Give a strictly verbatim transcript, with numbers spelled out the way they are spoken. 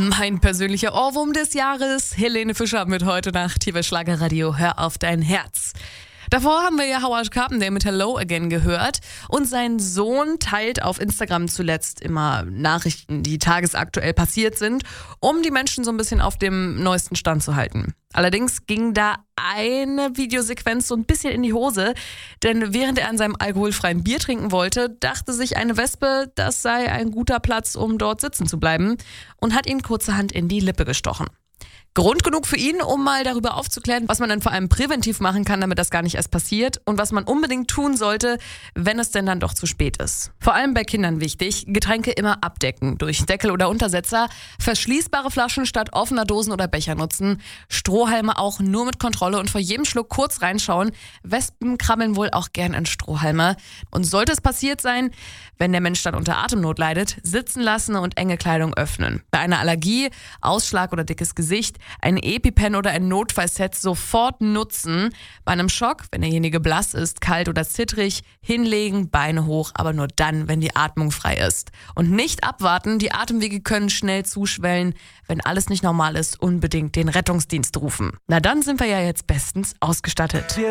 Mein persönlicher Ohrwurm des Jahres, Helene Fischer mit Heute Nacht hier bei Schlagerradio. Hör auf dein Herz. Davor haben wir ja Howard Carpendale mit Hello Again gehört und sein Sohn teilt auf Instagram zuletzt immer Nachrichten, die tagesaktuell passiert sind, um die Menschen so ein bisschen auf dem neuesten Stand zu halten. Allerdings ging da eine Videosequenz so ein bisschen in die Hose, denn während er an seinem alkoholfreien Bier trinken wollte, dachte sich eine Wespe, das sei ein guter Platz, um dort sitzen zu bleiben und hat ihn kurzerhand in die Lippe gestochen. Grund genug für ihn, um mal darüber aufzuklären, was man dann vor allem präventiv machen kann, damit das gar nicht erst passiert und was man unbedingt tun sollte, wenn es denn dann doch zu spät ist. Vor allem bei Kindern wichtig, Getränke immer abdecken, durch Deckel oder Untersetzer, verschließbare Flaschen statt offener Dosen oder Becher nutzen, Strohhalme auch nur mit Kontrolle und vor jedem Schluck kurz reinschauen. Wespen krabbeln wohl auch gern in Strohhalme. Und sollte es passiert sein, wenn der Mensch dann unter Atemnot leidet, sitzen lassen und enge Kleidung öffnen. Bei einer Allergie, Ausschlag oder dickes Gesicht, ein EpiPen oder ein Notfallset sofort nutzen. Bei einem Schock, wenn derjenige blass ist, kalt oder zittrig, hinlegen, Beine hoch, aber nur dann, wenn die Atmung frei ist. Und nicht abwarten, die Atemwege können schnell zuschwellen. Wenn alles nicht normal ist, unbedingt den Rettungsdienst rufen. Na dann sind wir ja jetzt bestens ausgestattet.